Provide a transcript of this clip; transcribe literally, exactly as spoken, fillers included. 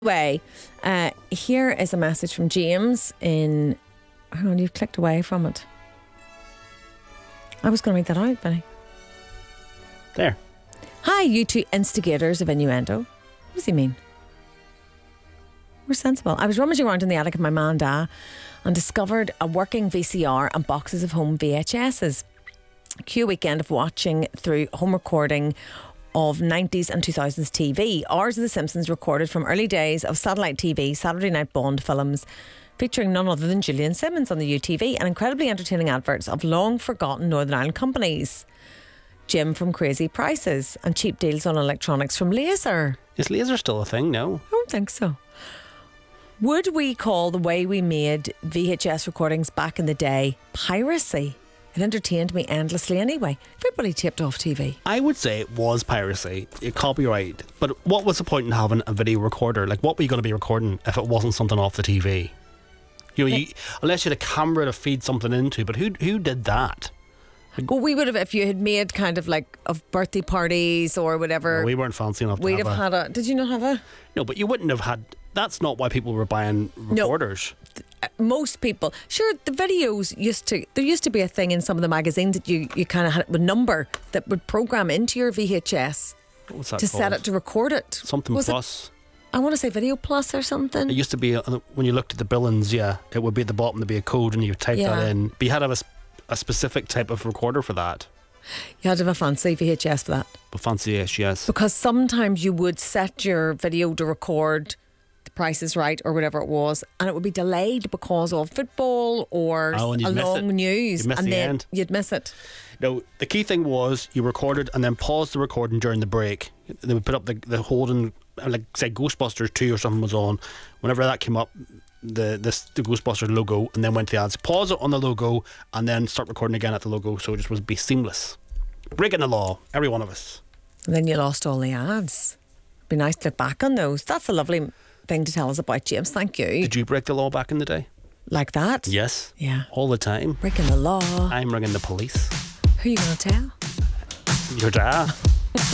Way, uh, here is a message from James in. Hang on, you've clicked away from it. I was going to read that out, Benny. There. Hi, you two instigators of innuendo. What does he mean? We're sensible. I was rummaging around in the attic of my man Da and discovered a working V C R and boxes of home V H S's. Cue weekend of watching through home recording of nineties and two thousands T V. Ours of The Simpsons recorded from early days of satellite T V, Saturday night Bond films, featuring none other than Julian Simmons on the U T V, and incredibly entertaining adverts of long forgotten Northern Ireland companies. Jim from Crazy Prices and cheap deals on electronics from Laser. Is Laser still a thing now? I don't think so. Would we call the way we made V H S recordings back in the day piracy? It entertained me endlessly anyway. Everybody taped off T V. I would say it was piracy, it copyright. But what was the point in having a video recorder? Like, what were you going to be recording if it wasn't something off the T V? You know, you, unless you had a camera to feed something into. But who who did that? Well, we would have, if you had made kind of like of birthday parties or whatever. No, we weren't fancy enough to We'd have, have a, had a. Did you not have a? No, but you wouldn't have had. That's not why people were buying recorders. No. Most people, sure, the videos used to, there used to be a thing in some of the magazines that you, you kind of had a number that would program into your V H S What was that to called? set it to record it. Something Was plus. It, I want to say Video Plus or something. It used to be, uh, when you looked at the billings, yeah, it would be at the bottom, there'd be a code and you type Yeah. that in. But you had to have a, s- a specific type of recorder for that. You had to have a fancy V H S for that. But fancy ish, yes. Because sometimes you would set your video to record The Price is Right or whatever it was, and it would be delayed because of football or Oh, and a you'd miss long it. news. You'd miss and the then end. you'd miss it. No, the key thing was you recorded and then paused the recording during the break. They would put up the, the holding, like say Ghostbusters two or something was on. Whenever that came up, the this the Ghostbusters logo, and then went to the ads. Pause it on the logo and then start recording again at the logo, so it just would be seamless. Breaking the law, every one of us. And then you lost all the ads. It'd be nice to look back on those. That's a lovely thing to tell us about, James. Thank you. Did you break the law back in the day? Like that? Yes. Yeah. All the time. Breaking the law. I'm ringing the police. Who are you going to tell? Your dad.